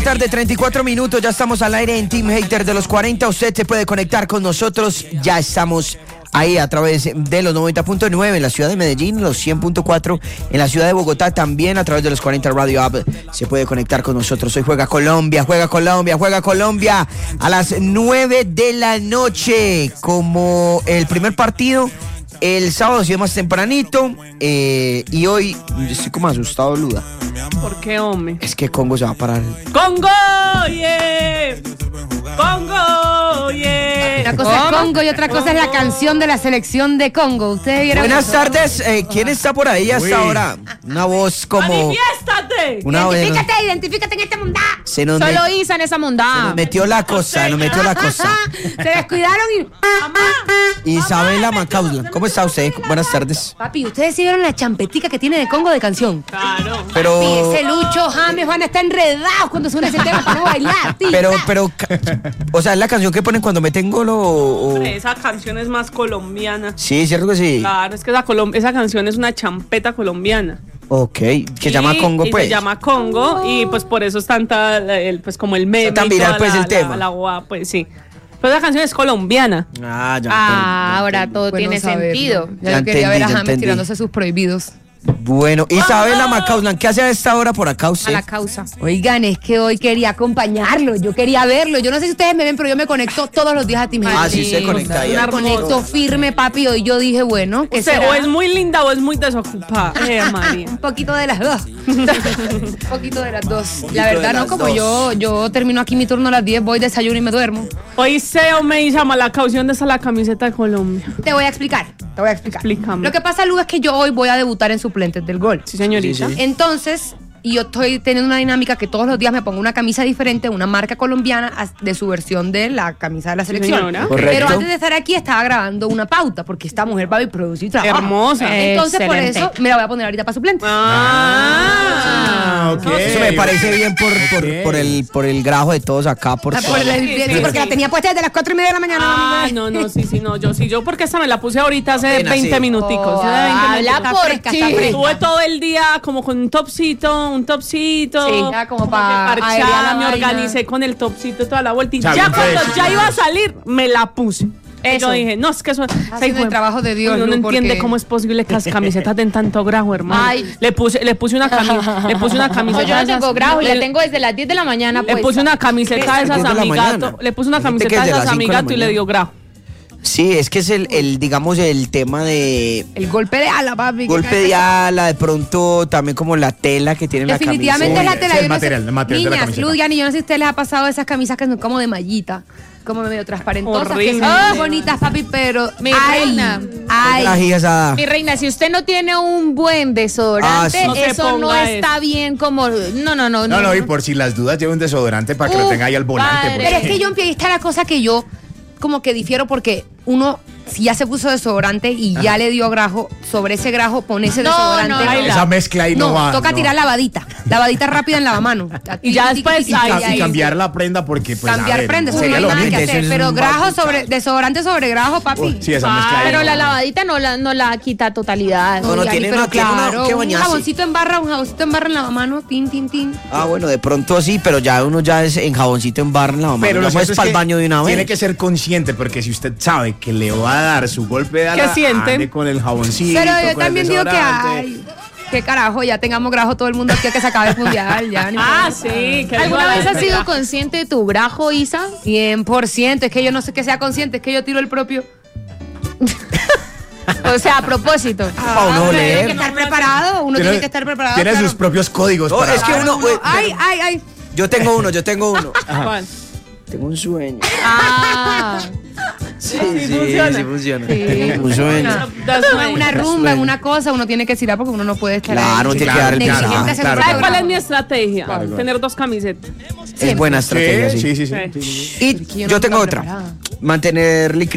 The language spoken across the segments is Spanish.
tarde, 34 minutos, ya estamos al aire en Team Hater de los 40. Usted se puede conectar con nosotros, ya estamos ahí a través de los 90.9 en la ciudad de Medellín, los 100.4 en la ciudad de Bogotá, también a través de los 40 Radio App se puede conectar con nosotros. Hoy juega Colombia a las 9 de la noche como el primer partido. El sábado ha sido más tempranito y hoy estoy como asustado, Luda. ¿Por qué, hombre? Es que Congo se va a parar. ¡Congo! ¡Yeah! ¡Congo! ¡Yeah! Una cosa es Congo y otra cosa es la canción de la selección de Congo. Ustedes vieron. Buenas tardes, ¿quién está por ahí hasta ahora? Una voz como... ¡Manifiéstate! Identifícate en esta mundá. Solo Isa en esa mundá. Nos metió la cosa. Se descuidaron y... Isabela Macauslan, ¿cómo está usted? Buenas tardes. Papi, ¿ustedes sí vieron la champetica que tiene de Congo de canción? Claro. Pero... Papi, ese Lucho, James van a estar enredados cuando suene ese tema para no bailar, tío. Pero, o sea, ¿es la canción que ponen cuando meten gol o...? Esa canción es más colombiana. Sí, cierto que sí. Claro, es que esa canción es una champeta colombiana. Ok, que se llama Congo, pues. Se llama Congo y pues por eso es tanta, pues como el meme. Tan viral, pues, el tema. Pues sí. Pero esa canción es colombiana. Ya. Ahora todo tiene sentido. Ya yo quería ver a James tirándose sus prohibidos. Bueno, Isabela Macauslan, ¿qué hace a esta hora por acá usted? A la causa. Oigan, es que hoy quería acompañarlo, yo quería verlo. Yo no sé si ustedes me ven, pero yo me conecto todos los días a Team Hater. Ah, sí, se conecta ahí. Me conecto firme, papi. Hoy yo dije, bueno, ¿qué será? O es muy linda o es muy desocupada. María. Un poquito de las dos. Un poquito de las dos. La verdad, no, como yo termino aquí mi turno a las 10, voy, desayuno y me duermo. Hoy Seo me llama la caución de esa la camiseta de Colombia. Te voy a explicar. Explícame. Lo que pasa, Lu, es que yo hoy voy a debutar en suplentes del gol. Sí, señorita. Sí. Entonces, yo estoy teniendo una dinámica que todos los días me pongo una camisa diferente, una marca colombiana de su versión de la camisa de la selección. Señora. Correcto. Pero antes de estar aquí estaba grabando una pauta, porque esta mujer va a producir trabajo. Hermosa. Entonces, Excelente. por eso me la voy a poner ahorita para suplente. Ok. Eso me parece bien por el grajo de todos acá. Por todo. Sí, porque la tenía puesta desde las 4:30 de la mañana. Yo porque esta me la puse ahorita hace Apenas, 20 sí. minuticos. Habla porque Estuve todo el día como con un topsito. Sí, ya como para para airear la me vaina. organicé con el topsito toda la vuelta y Chale, ya cuando eso. ya iba a salir, me la puse. Eso. Yo dije, no, es que eso Haciendo el trabajo de Dios, uno no Lu, entiende porque- cómo es posible que las camisetas den tanto grajo, hermano. Ay. Le puse una camiseta. No, yo no tengo grajo y la tengo desde las 10 de la mañana. Le puse una camiseta de esas 10 de la amigato. mañana. Le puse una Hay gente camiseta que de desde esas las 5 de la amigato y le mañana. dio grajo. Sí, es que es digamos, el tema de El golpe de ala, papi. golpe de ala, de pronto también como la tela que tiene la camisa. Definitivamente es la tela. Sí, el yo no sé- material de la Niñas, camiseta. Ludian, y yo no sé si a ustedes les ha pasado esas camisas que son como de mallita, como medio transparentosas, Horrible. que son bonitas, papi, pero Mi ay, reina. ay. La gigazada. Mi reina, si usted no tiene un buen desodorante, Ah, sí. No se eso no ponga está bien como... No. No, y por si las dudas, lleve un desodorante para que lo tenga ahí al volante. padre. porque- Pero es que yo, ahí está la cosa que yo como que difiero, porque uno, si ya se puso desodorante y ya le dio grajo, sobre ese grajo pone ese No, desodorante. no, no. Esa mezcla ahí no, va. toca no. tirar lavadita rápida en lavamano. Y ya después, Y cambiar la prenda porque pues cambiar a ver, prenda, eso no sería hay lo nada que mismo. Eso hacer, es pero un grajo sobre, desodorante sobre grajo, papi. Uy, sí, esa mezcla ahí Pero no. la lavadita no la quita a totalidad. No, Oigan, tiene pero una- tiene una- que un bañarse. jaboncito en barra en lavamano, tin. Ah, bueno, de pronto sí, pero ya uno ya es en jaboncito en barra en la mamá. Pero lo no cierto es es para el que baño de una vez. tiene que ser consciente, porque si usted sabe que le va a dar su golpe de ala, ¿Qué siente? ande con el jaboncito. Pero yo con el también digo que, desodorante. ay, qué carajo, ya tengamos grajo todo el mundo aquí a que se acabe el mundial, ya. ni modo. Sí. que ¿Alguna viva vez la has sido verdad. consciente de tu grajo, Isa? 100%, es que yo no sé que sea consciente, es que yo tiro el propio. O sea, a propósito. Pa' uno Tiene oler. que estar preparado, uno tiene que estar preparado. Tiene claro. sus propios códigos No, para... es que uno... Ay. Yo tengo uno. ¿Cuál? Tengo un sueño. Ah. Sí, funciona. sí funciona. Sí. Tengo un sueño. En una rumba, en una cosa, uno tiene que tirar porque uno no puede estar Claro, ahí. tiene que dar el Negligente mensaje. hacer claro, un ¿Sabes cuál es programa. mi estrategia? Claro. Tener dos camisetas. Es buena estrategia, sí. Sí. Sí. Y que yo yo no tengo estaba otra. preparada. Mantener licrita.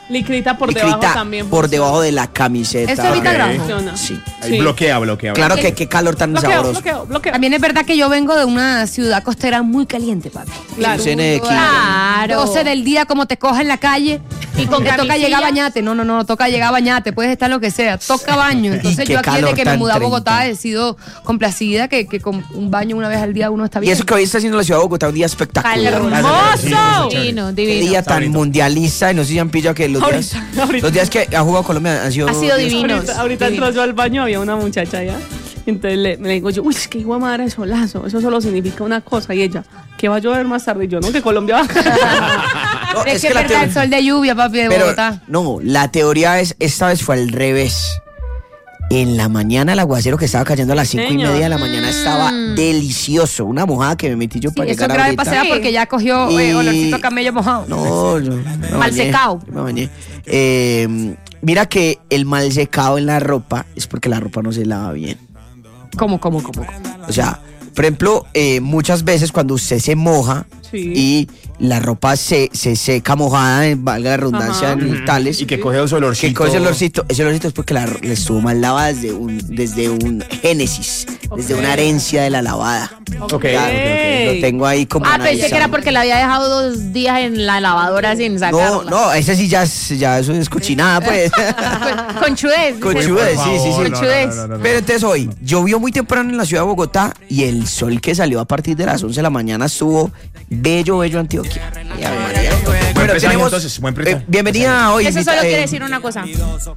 Licrita por Licrita debajo también. por funciona. debajo de la camiseta. Eso evita Ok. grajo. Funciona. Sí. Ahí Sí. bloquea. Claro que qué calor tan sabroso. Bloqueo. También es verdad que yo vengo de una ciudad costera muy caliente, papi. Claro. Claro. 12 del día, como te coge en la calle. Y con que toca camisilla. llegar a bañarte. No, toca llegar a bañarte. Puedes estar lo que sea. Toca baño. Entonces qué yo aquí desde calor que me tan mudé a 30. Bogotá he sido complacida que con un baño una vez al día uno está Y bien. eso que hoy está haciendo la ciudad de Bogotá, un día espectacular. ¡Hermoso! Divino, Qué divino. día tan bonito. mundialista, y no sé si han pillado que los días que ha jugado Colombia han sido... Ha sido divino. Ahorita entró yo al baño, había una muchacha allá. Entonces le digo yo, uy, es que hijo de madre solazo, eso solo significa una cosa. Y ella, que va a llover más tarde. Y yo, no, que Colombia va. No, es que la verdad el sol de lluvia, papi, de Bogotá. no, la teoría es, esta vez fue al revés. En la mañana el aguacero que estaba cayendo a las 5:30 de la mañana estaba delicioso. Una mojada que me metí yo Sí, para eso llegar grave ahorita. pasea porque ya cogió Y- olorcito a camello mojado. No, me Mal bañé, secado. me bañé. Mira que el mal secado en la ropa es porque la ropa no se lava bien. ¿Cómo? O sea, por ejemplo, muchas veces cuando usted se moja Sí. y la ropa se seca mojada, valga la redundancia, Ajá. en tales, Y que coge ese olorcito. que coge ese olorcito es porque la estuvo mal lavada desde un génesis, desde una herencia de la lavada. Ok. Claro, Ok. lo tengo ahí como Pensé que analizado. era porque la había dejado 2 días en la lavadora sin sacarla. No, ese sí ya eso es cochinada, pues. Conchudez. Conchudez, sí, sí, sí. Conchudez. Pero entonces hoy, llovió muy temprano en la ciudad de Bogotá y el sol que salió a partir de las 11 de la mañana estuvo bello Antioquia. Y a ver, María. Bueno, empezar, tenemos, entonces, buen empezar. bienvenida hoy. Eso invita- solo quiere decir una cosa.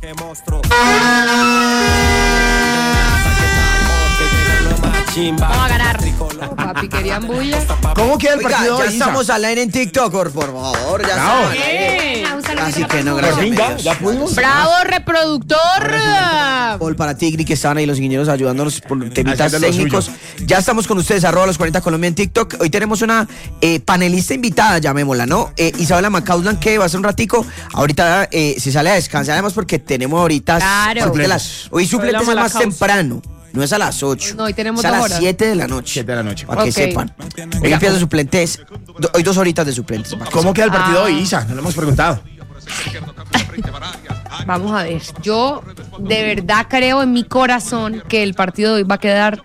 Vamos a ganar. Papi, querían bulla. ¿Cómo queda el Oiga, partido ya hoy, Isa? estamos al aire en TikTok, por favor, ya Bravo. estamos al aire. Así que no, Por gracias. fin, medios. ya pudimos. Bravo, reproductor. Paul para Tigri que estaban ahí los ingenieros ayudándonos por temitas Haciendo lo técnicos. suyo. Ya estamos con ustedes, @los 40 Colombia en TikTok. Hoy tenemos una panelista invitada, llamémosla, ¿no? Isabela Macauslan, que va a hacer un ratico. Ahorita se sale a descansar, además porque tenemos ahorita... Claro. Hoy suplentes es mala más causa. temprano. No es a las 8. No, hoy tenemos es a 2 las horas. 7 de la noche. 7 de la noche. Para que Ok. sepan. Hoy empieza suplentes. Hoy 2 horitas de suplentes. ¿Cómo queda el partido hoy, Isa? No lo hemos preguntado. Vamos a ver. Yo de verdad creo en mi corazón que el partido de hoy va a quedar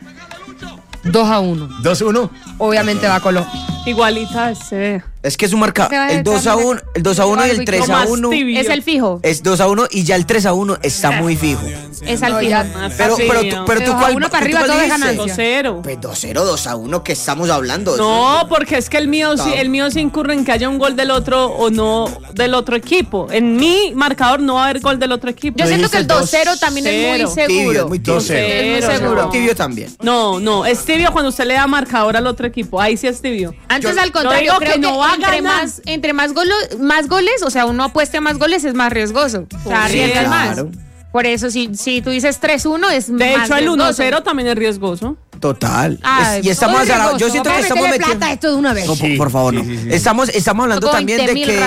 2-1. 2-1. Obviamente va a Colombia. Igualita ese. Es que es un marcador. Se va a El 2-1, el 2-1 y el 3-1. tibio. Es el fijo. Es 2-1 y ya el 3-1 está muy fijo. Es al No, fijo. ya. Pero tú De cuál 2-1 para tú arriba cuál todo es dijiste? ganancia. 2-0. Pues 2-0, 2-1, ¿qué estamos hablando? No, porque es que el mío sí incurre en que haya un gol del otro o no del otro equipo. En mi marcador no va a haber gol del otro equipo. Yo siento que el dijiste 2-0 también es muy 2-0. Tibio, seguro. muy tibio. 2-0. Es muy seguro. Tibio también. No, es tibio cuando usted le da marcador al otro equipo. Ahí sí es tibio. Antes Yo- al contrario, digo creo que no va a ganar. entre más goles, o sea, uno apueste a más goles es más riesgoso. O sea, Sí, arriesgas claro. más. Por eso, si tú dices 3-1 es De más hecho, el riesgoso. 1-0 también es riesgoso. Total. Ay, Y estamos todo es agarrados. Yo riesgoso. siento que Vamos a estamos meterle metiendo. plata a esto de una vez. No, Sí, por favor, sí, no. sí, sí. Estamos hablando Tengo también de 20.000 que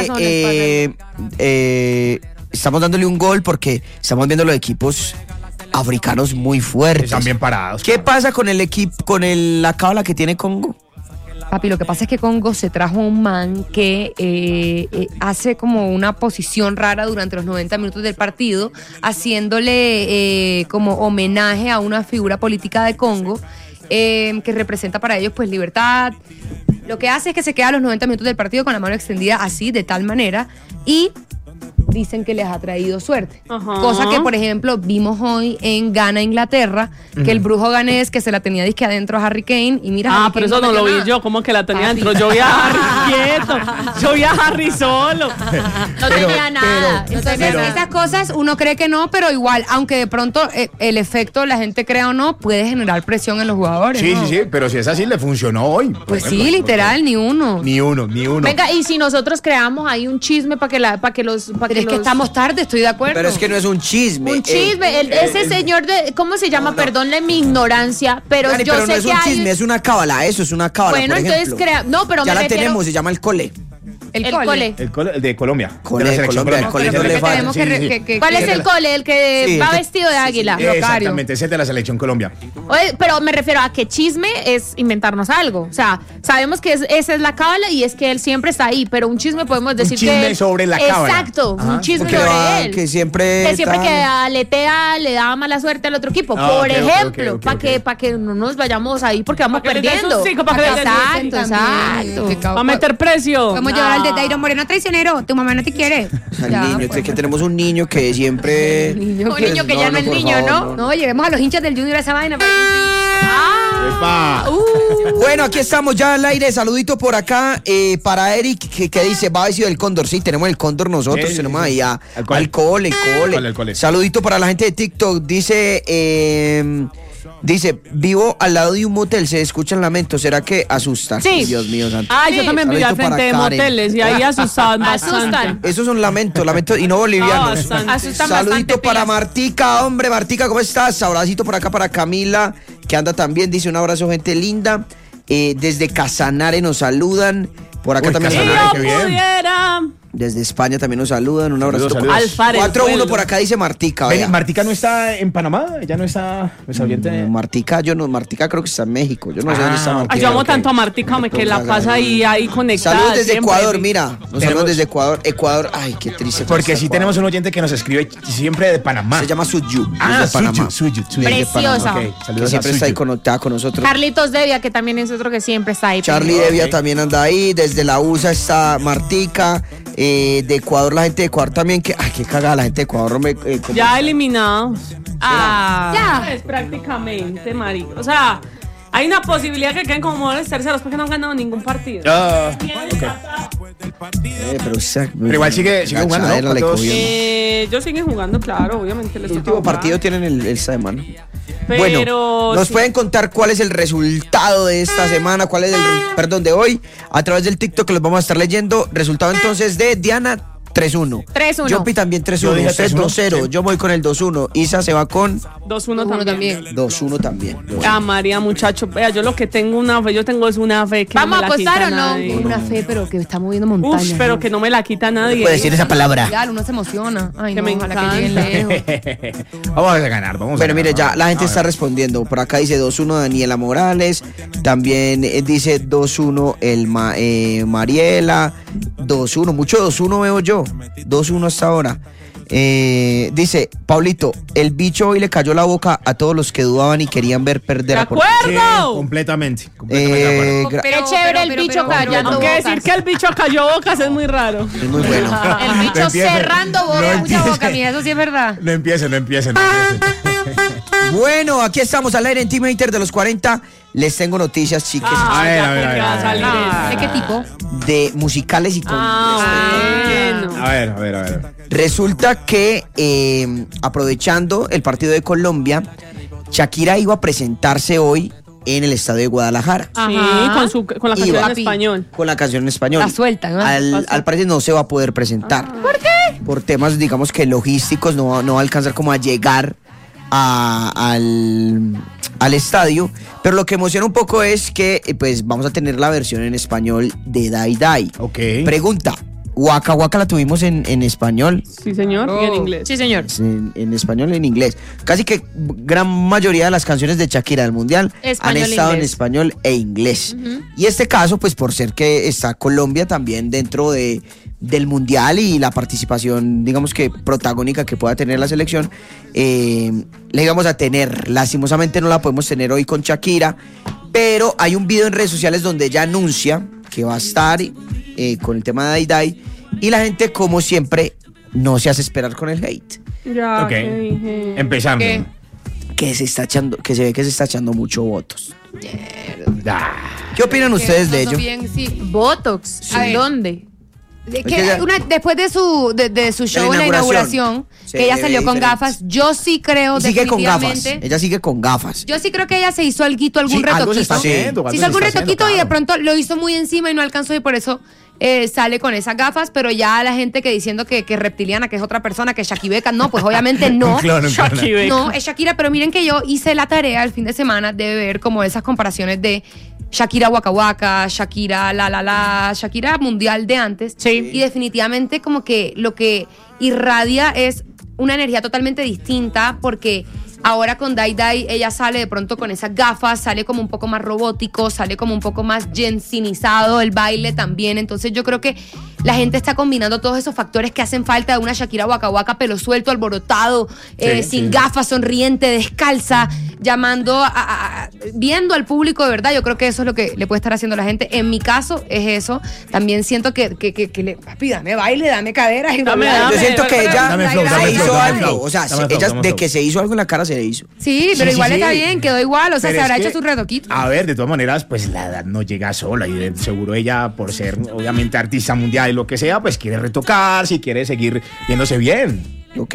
razones estamos dándole un gol porque estamos viendo los equipos africanos muy fuertes. Están bien parados. ¿Qué pasa con el equipo, con la cábala que tiene Congo? Papi, lo que pasa es que Congo se trajo un man que hace como una posición rara durante los 90 minutos del partido, haciéndole como homenaje a una figura política de Congo que representa para ellos pues libertad. Lo que hace es que se queda los 90 minutos del partido con la mano extendida así, de tal manera, y dicen que les ha traído suerte. Ajá. Cosa que, por ejemplo, vimos hoy en Ghana, Inglaterra, que el brujo ganés que se la tenía disque adentro a Harry Kane, y mira, Harry Pero Kane eso no metió lo vi nada. yo, como que la tenía Ah, dentro. sí. Yo vi a Harry quieto. Yo vi a Harry solo. No tenía nada. Entonces, Pero- esas cosas uno cree que no, pero igual, aunque de pronto el efecto, la gente crea o no, puede generar presión en los jugadores. Sí, ¿no? sí, sí, pero si es así, le funcionó hoy. por Pues ejemplo. sí, literal, ni uno. Ni uno. Venga, y si nosotros creamos ahí un chisme para que los... Pero es que estamos tarde, estoy de acuerdo. Pero es que no es un chisme. Un chisme, ese señor de, ¿cómo se llama? Perdónle mi ignorancia, pero Dani, yo pero sé no es que un hay... chisme, es una cábala, eso es una cábala. Bueno, por entonces ejemplo. no, pero ya me la refiero- tenemos, se llama el cole. El cole. El de Colombia. Cole de la de selección Colombia, el colombiana. colegio le falta. ¿Cuál es el cole? El que Sí, va el que- vestido de águila. Exactamente, ese es de la selección Colombia. Oye, pero me refiero a que chisme es inventarnos algo. O sea, sabemos que esa es la cábala y es que él siempre está ahí, pero un chisme podemos decir chisme que... sobre la cábala. Exacto, Ajá. un chisme Porque sobre él. que siempre Que está- aletea, le da mala suerte al otro equipo. Ah, Por ok, ok, ejemplo, ok, para que no nos vayamos ahí porque vamos Pa' que les dé perdiendo. sustico, pa' que les dé Exacto, sustico. exacto. Va a meter precio. Vamos a llevar al de Dairo Moreno traicionero. Tu mamá no te quiere. Al Ya, niño, pues. que tenemos un niño que siempre... Un niño Un niño que ya no es por niño, favor, ¿no? No, llevemos a los hinchas del Junior a esa vaina. Ah, ¡Epa! Bueno, aquí estamos ya al aire. Saludito por acá para Eric, que dice, va vestido del Cóndor. Sí, tenemos el Cóndor nosotros, Sí, tenemos sí, ahí sí. al Al cole. Al cole. Saludito para la gente de TikTok. Dice, vivo al lado de un motel, se escuchan lamentos. ¿Será que asustan? Sí. Dios mío santo. Ay, yo Sí. también vivía al Saludito frente de para Karen. moteles y ahí asustaban Asustan. bastante. Esos son lamentos y no bolivianos. bastante. asustan Saludito bastante. para pilas. Martica, hombre, Martica, ¿cómo estás? Abracito por acá para Camila, que anda también, dice un abrazo, gente linda. Desde Casanare nos saludan. Por acá Uy, también Si Casanare, nos yo qué bien. pudiera. Desde España también nos saludan. Un abrazo. Saludos. Alfárez, 4-1 vuelo. por acá dice Martica. Ven, vea. Martica no está en Panamá, ya no está nuestra oyente. Martica, Martica creo que está en México. Yo no sé dónde está Martica. Ay, yo amo ok. tanto a Martica, que la pasa ahí conectada. Saludos desde siempre. Ecuador, mira. Nos saludos Tenemos- desde Ecuador. Ecuador, ay, qué triste. Porque está sí Ecuador. tenemos un oyente que nos escribe siempre de Panamá. Se llama Suyu. Ah, desde Panamá. Suyu. Desde Preciosa. Panamá. Ok, Que saludos siempre a está ahí Suyu. conectada con nosotros. Carlitos Devia, que también es otro que siempre está ahí. Charlie Devia también anda ahí. Desde la USA está Martica. De Ecuador, la gente de Ecuador también. Ay, qué cagada la gente de Ecuador. Como- Ya eliminados. Ah, Ya. Es prácticamente, marico. O sea, hay una posibilidad que queden como los terceros porque no han ganado ningún partido. Ah, pero igual sigue jugando, ¿no? Gachadera le ¿Cuántos? cogió. Ellos siguen jugando, claro, obviamente. Les El toca último jugar. partido tienen esta semana. Pero Bueno, nos sí. pueden contar cuál es el resultado de esta semana, cuál es de hoy, a través del TikTok que los vamos a estar leyendo. Resultado entonces de Diana 3-1. 3-1. Yopi también Yo 3-1. dije Usted 3-1, 2-0. sí. Yo voy con el 2-1. Isa se va con 2-1 Uno también. también. 2-1 también. Ah, María, muchacho, vea, yo lo que tengo una fe, yo tengo es una fe que ¿Vamos no me a la apostar quita o no? nadie. Una fe, pero que está moviendo montañas. Uf, pero que no me la quita nadie. Puede decir esa palabra. Claro, uno se emociona. Ay, Que no, me ojalá encanta. que lleguen lejos. Vamos a ganar, vamos a Bueno, ganar. mire, ya vamos. la gente A está ver. respondiendo. Por acá dice 2-1 Daniela Morales. También dice 2-1 Mariela. 2-1. Mucho 2-1 veo yo. 2-1 hasta ahora. Dice Pablito, el bicho hoy le cayó la boca a todos los que dudaban y querían ver perder ¿De a Portugal. Sí, acuerdo? completamente de acuerdo. Qué chévere el bicho callando Aunque bocas. decir que el bicho cayó bocas es muy raro. Es muy bueno. El bicho No empiece. cerrando No bocas. Mucha boca, mía, eso sí es verdad. No empiecen. Bueno, aquí estamos al aire en Team Hater de los 40. Les tengo noticias, chiques, Ah, A ver, ya a ver, sé a que ver, va a a ver. salir Ah. ¿De qué tipo? de musicales y con... Bueno. A ver. Resulta que aprovechando el partido de Colombia, Shakira iba a presentarse hoy en el estadio de Guadalajara. Sí, Ajá. con la Y canción en papi. español. Con la canción en español. La suelta, ¿no? Al parecer no se va a poder presentar. ¿Por qué? Por temas, digamos que logísticos, no va a alcanzar como a llegar al estadio. Pero lo que emociona un poco es que pues vamos a tener la versión en español de Dai Dai. Ok. Pregunta, Waka Waka la tuvimos en español. Sí, señor, y en inglés. Sí, señor. En español y en inglés. Casi que gran mayoría de las canciones de Shakira del Mundial Español han e estado en inglés. español e inglés. Y este caso, pues por ser que está Colombia también dentro del Mundial y la participación, digamos que protagónica que pueda tener la selección, la íbamos a tener. Lastimosamente no la podemos tener hoy con Shakira, pero hay un video en redes sociales donde ella anuncia que va a estar con el tema de Dai Dai, y la gente, como siempre, no se hace esperar con el hate. Ya, Ok. ¿qué dije? Empezando. ¿Qué? Que se ve que se está echando mucho votos. Ah. ¿Qué opinan ustedes de Todo ello? bien, sí. Botox. A ver. ¿Dónde? De que que ya- después de su show en la inauguración, Se que ella ve salió con diferente. gafas, yo sí creo Y sigue con gafas. definitivamente. Ella sigue con gafas. Yo sí creo que ella se hizo algo, algún Sí, algo se está retoquito. haciendo. Se algo hizo se algún está haciendo, retoquito y de claro. pronto lo hizo muy encima y no alcanzó y por eso sale con esas gafas, pero ya la gente que diciendo que reptiliana, que es otra persona, que Shakibeca, no, pues obviamente no. Un clon. Shakira. No, es Shakira, pero miren que yo hice la tarea el fin de semana de ver como esas comparaciones de Shakira Waka Waka, Shakira La La La, Shakira mundial de antes. Sí. Y definitivamente como que lo que irradia es una energía totalmente distinta porque ahora con Dai Dai ella sale de pronto con esas gafas, sale como un poco más robótico, sale como un poco más jensinizado el baile también. Entonces yo creo que la gente está combinando todos esos factores que hacen falta de una Shakira Waka Waka, pelo suelto, alborotado, sin gafas, sonriente, descalza, llamando viendo al público de verdad. Yo creo que eso es lo que le puede estar haciendo la gente. En mi caso es eso. También siento que papi, dame baile, dame cadera. Yo siento que ella dame flow, se hizo dame algo. flow. O sea, Dame flow, ella dame de flow. que se hizo algo en la cara se le hizo. Sí, pero Sí, igual sí, está sí. bien, quedó igual. O sea, Pero se habrá es hecho que, su retoquito. A ver, de todas maneras, pues la edad no llega sola y de seguro ella, por ser obviamente artista mundial y lo que sea, pues quiere retocar, si quiere seguir viéndose bien. Ok.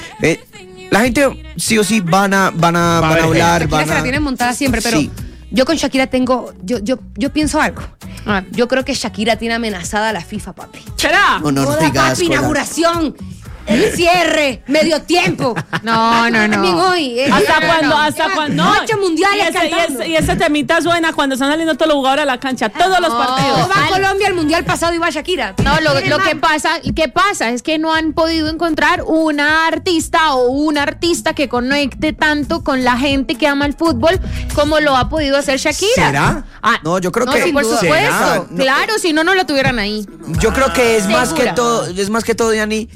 La gente sí o sí van a hablar, Shakira van se la a... tienen montada siempre, pero Sí. yo con Shakira tengo, yo pienso algo. Ah. Yo creo que Shakira tiene amenazada a la FIFA, papi. ¿Será? No Joda, digas papi, cosas. inauguración, el cierre, medio tiempo. No. También hoy. ¿Hasta cuándo? ¿Hasta cuándo? No. 8 mundiales cantando. Y ese temita suena cuando están saliendo todos los jugadores a la cancha, todos los No partidos. va a Colombia al mundial pasado y va Shakira. No, lo que pasa es que no han podido encontrar una artista o un artista que conecte tanto con la gente que ama el fútbol como lo ha podido hacer Shakira. ¿Será? Ah, No, yo creo no, que... sí, por duda. supuesto. ¿Será? No. Claro, si no, no lo tuvieran ahí. Yo creo que es más Segura. que todo, Diani,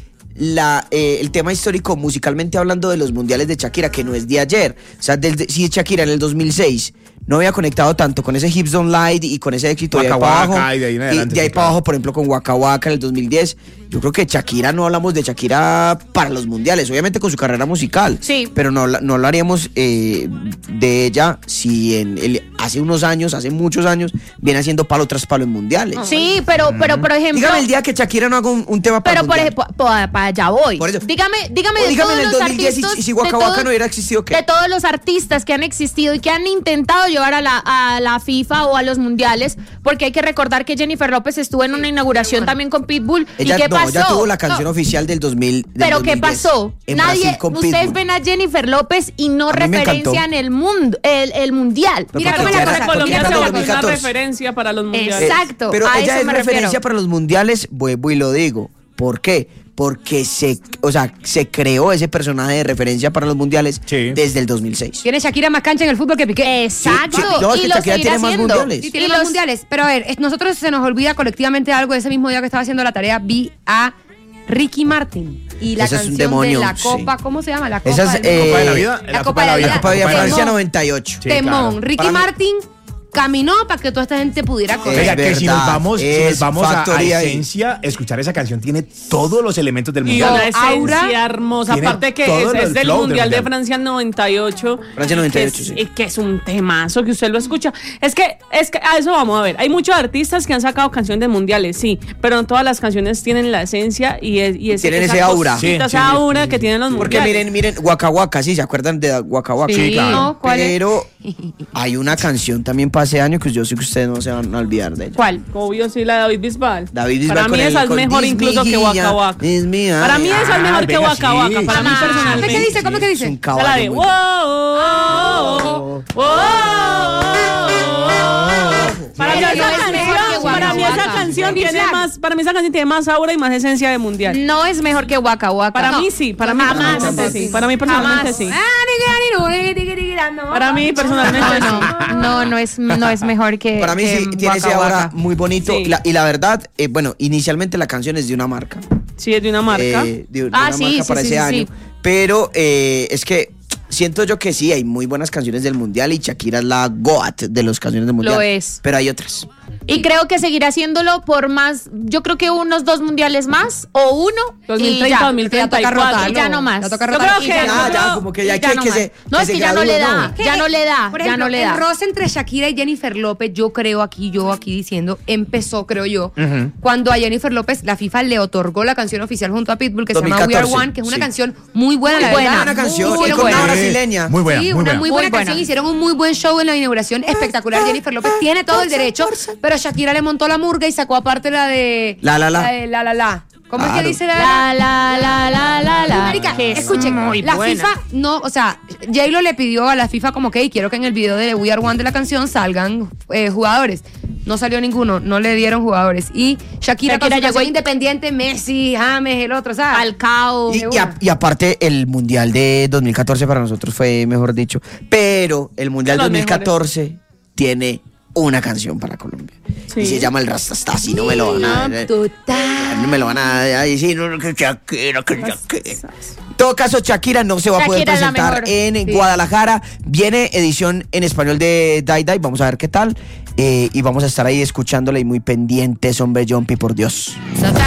el tema histórico musicalmente hablando de los mundiales de Shakira, que no es de ayer. O sea, si Shakira en el 2006 no había conectado tanto con ese Hips Don't Lie y con ese éxito de ahí Waka para Waka, abajo, y de ahí en adelante, de ahí sí, para claro. abajo, por ejemplo, con Waka Waka en el 2010. Yo creo que Shakira, no hablamos de Shakira para los mundiales, obviamente con su carrera musical. Sí. Pero no hablaríamos de ella si hace unos años, hace muchos años, viene haciendo palo tras palo en mundiales. Sí, pero por ejemplo. Dígame el día que Shakira no haga un tema para Pero el por mundial. ejemplo, para allá voy. Por eso. Dígame O de dígame todos en el los 2010 artistas. y si Waka de Waka todo- no hubiera existido, ¿qué? De todos los artistas que han existido y que han intentado llevar a la FIFA o a los mundiales, porque hay que recordar que Jennifer López estuvo en una inauguración también con Pitbull. Ella, ¿Y qué pasó? ella tuvo la canción No. oficial del 2000. del Pero ¿qué 2010 pasó? en Nadie, Brasil con ustedes Pitbull. ven a Jennifer López y no A mí me encantó. referencian el mundo, el mundial. Pero Mira porque cómo ya la era- cosa, Colombia porque se era volvió una 2014. referencia para los mundiales. Exacto, Pero a ella eso es me referencia refiero. para los mundiales, vuelvo y lo digo. ¿Por qué? Porque se creó ese personaje de referencia para los mundiales Sí. desde el 2006. Tiene Shakira más cancha en el fútbol que Piqué. Exacto. Sí, no, es y que lo Shakira seguirá tiene más haciendo. mundiales. Sí, tiene Y más los- mundiales. Pero a ver, nosotros se nos olvida colectivamente algo. Ese mismo día que estaba haciendo la tarea, vi a Ricky Martin. Y la Ese es un canción demonio, de la sí. Copa, ¿cómo se llama? La Copa Esa es, del Mundo. ¿Copa de la vida? La Copa de la Vida. La Copa de Temón. Francia 98. Sí, Temón. claro. Ricky Para mí- Martin caminó para que toda esta gente pudiera correr. Oiga, que si nos verdad, vamos, es a factoría ahí. esencia, escuchar esa canción tiene todos los elementos del Y mundial. una esencia Aura hermosa. tiene Aparte que todo es el del flow del Mundial de mundial. Francia 98. Francia 98, que es, sí. y que es un temazo que usted lo escucha. Es que a eso vamos a ver. Hay muchos artistas que han sacado canciones de mundiales, sí, pero no todas las canciones tienen la esencia y Tienen esa ese aura. cosita, Sí, esa sí, aura sí, que sí. tienen los Porque mundiales. miren, Waka Waka, ¿sí? ¿Se acuerdan de Waka Waka? Sí, claro. No, ¿cuál es? Pero hay una canción también para ese año que yo sé que ustedes no se van a olvidar de ella. ¿Cuál? Obvio, sí, la de David Bisbal. David Bisbal Para con mí el- esa es con mejor This incluso que Mia, Waka Waka. This Mia. Para mí esa es mejor que venga, Waka sí. Waka. Para mí Jamás. personalmente. ¿Qué dice? ¿Cómo que Es un dice? caballo La de muy wow, bueno. wow, wow. Para mí Pero esa no es mejor que canción, Waka para mí esa Waka. canción Big tiene Flag. más, para mí esa canción tiene más aura y más esencia de mundial. No es mejor que Waka Waka. Para No. mí sí, para mí Jamás. personalmente sí. Para mí personalmente sí. Ah, Para mí personalmente sí. No es mejor que. Para mí que sí tiene ese Waka aura Waka. muy bonito. Sí. Y la verdad, bueno, inicialmente la canción es de una marca. Sí, es de una marca. De Ah, una sí, marca sí, para sí, ese sí, año. sí. Pero es que siento yo que sí, hay muy buenas canciones del mundial y Shakira es la GOAT de las canciones del mundial. Lo es. Pero hay otras. Y creo que seguirá haciéndolo por más, yo creo que unos 2 mundiales más o uno. 2030, y ya. 2034. Y ya no más. Ya toca Yo rotar. creo que Ya, como que ya hay ya que no que más. se No, que es se que ya no gradúe, le da. ¿Qué? Ya no le da. Por Ya ejemplo, no le da. el roce entre Shakira y Jennifer López, yo creo aquí diciendo, empezó, creo yo, cuando a Jennifer López la FIFA le otorgó la canción oficial junto a Pitbull que se llama We Are 2014, One, que es una sí. canción muy buena, Muy la buena. verdad. Buena canción, Muy y con buena. una brasileña. Muy buena, Sí, muy una buena. muy buena Muy buena. canción. Hicieron un muy buen show en la inauguración. Espectacular. Jennifer López tiene todo el derecho, pero Shakira le montó la murga y sacó aparte la de... La, la, la. de La La La. ¿Cómo es Claro. que dice Marica, que escuchen, muy la buena. FIFA no, o sea, J-Lo le pidió a la FIFA como que quiero que en el video de We Are One de la canción salgan jugadores. No salió ninguno, no le dieron jugadores. Y Shakira con su llegó canción independiente, Messi, James, el otro, ¿sabes? Falcao. Y aparte, el Mundial de 2014 para nosotros fue, mejor dicho. Pero el Mundial Los 2014 tiene una canción para Colombia. Sí. Y se llama El Rastastas. Y no me lo van a... Total. No me lo van a decir, no, que Shakira, que Shakira. En todo caso, Shakira no se va a poder Shakira es la presentar mejor. en Sí. Guadalajara. Viene edición en español de Dai Dai. Vamos a ver qué tal. Y vamos a estar ahí escuchándola y muy pendientes, hombre, Jumpy, por Dios. Total.